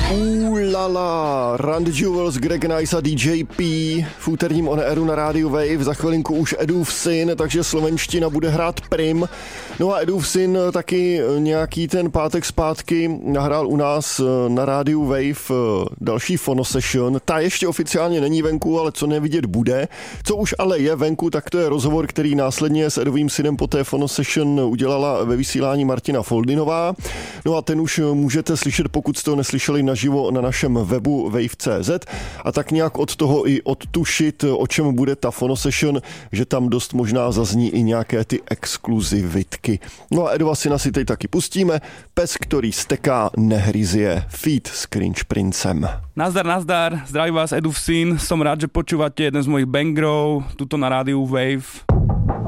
Lala, Randy Jewels, Greg Nice a DJ P v úterním On Airu na rádiu Wave, za chvilinku už Edův syn, takže slovenština bude hrát prim. No a Edův syn taky nějaký ten pátek zpátky nahrál u nás na rádiu Wave další Phono Session. Ta ještě oficiálně není venku, ale co nevidět bude. Co už ale je venku, tak to je rozhovor, který následně s Edovým synem po té Phono Session udělala ve vysílání Martina Foldinová. No a ten už můžete slyšet, pokud jste ho neslyšeli naživo na našem webu wave.cz a tak nějak od toho i odtušit, o čem bude ta Phono Session, že tam dost možná zazní i nějaké ty exkluzivitky. No a Edova syna si teď taky pustíme. Pes, který steká, nehryzie. Feat s Cringe Princem. Nazdar, zdraví vás Edův syn. Som rád, že počúvate jeden z mojich bangrov tuto na rádiu Wave.